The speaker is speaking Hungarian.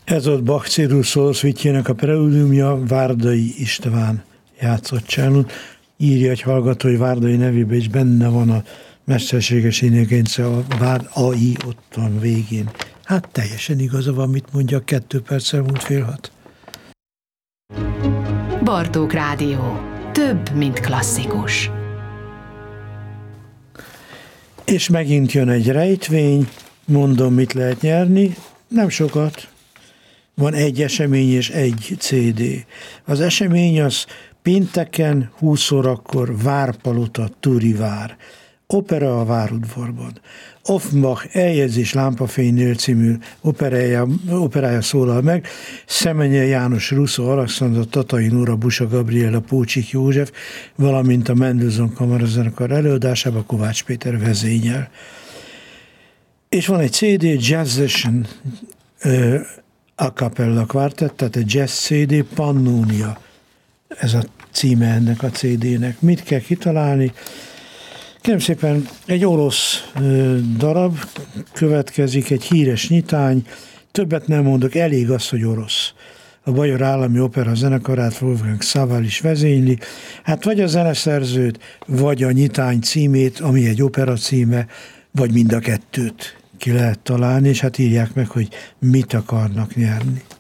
Ez ott Bach C-dur szószvitjének a preludiumja, Várdai István játszott csellón. Írja egy hallgató, hogy Várdai nevében is benne van a mesterséges énekényszer, a AI ott van végén. Hát teljesen igaza van, mit mondja, 2 perccel múlt 5:30. Bartók Rádió. Több, mint klasszikus. És megint jön egy rejtvény, mondom, mit lehet nyerni, nem sokat. Van egy esemény és egy CD. Az esemény az pénteken 20 órakor Várpalota, Turi vár. Opera a Várudvarban. Offenbach Eljegyzés lámpafénynél című operája szólal meg. Szemenye János, Russo, Alexandra, Tatai Nóra, Busa Gabriela, Pócsik József, valamint a Mendelssohn Kamarazenekar előadásában Kovács Péter vezényel. És van egy CD, Jazz Session a cappella quartet, tehát egy jazz CD, Pannonia. Ez a címe ennek a CD-nek. Mit kell kitalálni? Kérem szépen, egy orosz darab következik, egy híres nyitány, többet nem mondok, elég az, hogy orosz. A Bajor Állami Opera zenekarát Wolfgang Szaval is vezényli, hát vagy a zeneszerzőt, vagy a nyitány címét, ami egy opera címe, vagy mind a kettőt ki lehet találni, és hát írják meg, hogy mit akarnak nyerni.